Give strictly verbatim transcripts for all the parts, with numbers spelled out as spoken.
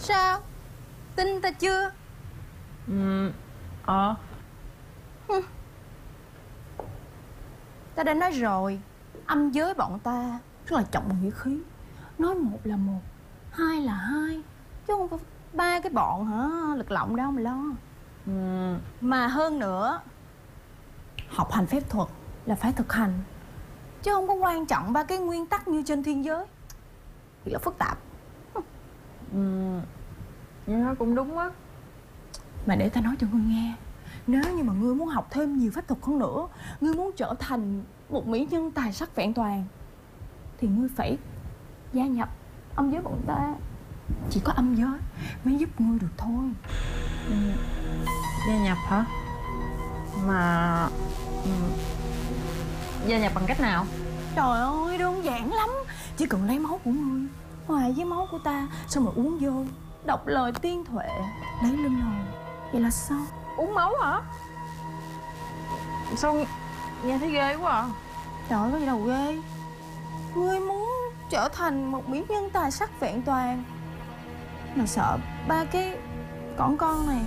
Sao? Tin ta chưa? Ừ. Ờ Hừ. Ta đã nói rồi, âm giới bọn ta rất là trọng nghĩa khí. Nói một là một, hai là hai, chứ không phải ba cái bọn hả lực lộng đâu mà lo. ừ. Mà hơn nữa, học hành phép thuật là phải thực hành, chứ không có quan trọng ba cái nguyên tắc như trên thiên giới. Thì là phức tạp. Ừ. Nhưng nó cũng đúng á. Mà để ta nói cho ngươi nghe, nếu như mà ngươi muốn học thêm nhiều phép thuật hơn nữa, ngươi muốn trở thành một mỹ nhân tài sắc vẹn toàn, thì ngươi phải gia nhập âm giới bọn ta. Chỉ có âm giới mới giúp ngươi được thôi. Ừ. Gia nhập hả? Mà ừ. Gia nhập bằng cách nào? Trời ơi, đơn giản lắm. Chỉ cần lấy máu của ngươi hòa với máu của ta, xong rồi uống vô, đọc lời tiên thuệ, lấy linh hồn, vậy là xong. Uống máu hả? Sao nghe thấy ghê quá à. Trời ơi, có gì đâu ghê. Ngươi muốn trở thành một mỹ nhân tài sắc vẹn toàn, mà sợ ba cái cỏn con này.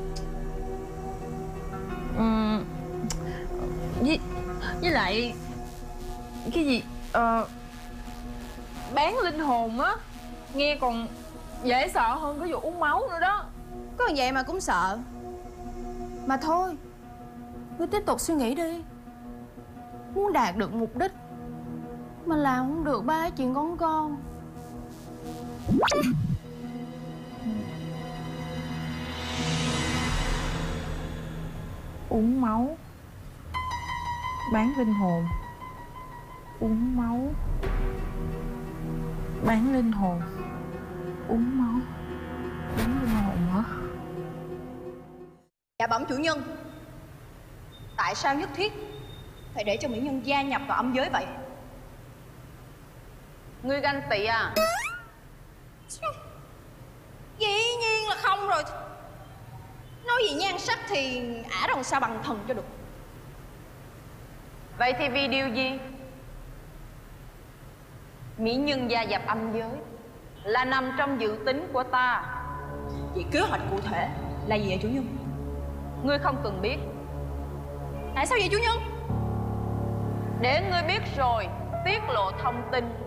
Ừ. Với, với lại cái gì ờ, bán linh hồn á, nghe còn dễ sợ hơn cái vụ uống máu nữa đó. Có vậy mà cũng sợ. Mà thôi, ngươi tiếp tục suy nghĩ đi. Muốn đạt được mục đích mà làm không được ba cái chuyện con con. Uống máu, bán linh hồn. Uống máu, bán linh hồn. Uống máu, bán linh hồn hả? Dạ bẩm chủ nhân, tại sao nhất thiết phải để cho mỹ nhân gia nhập vào âm giới vậy? Ngươi ganh tị à? Dĩ nhiên là không rồi. Nói gì nhan sắc thì ả đâu sao bằng thần cho được. Vậy thì vì điều gì mỹ nhân gia nhập âm giới là nằm trong dự tính của ta? Vậy kế hoạch cụ thể là gì vậy chủ nhân? Ngươi không cần biết. Tại sao vậy chủ nhân? Để ngươi biết rồi tiết lộ thông tin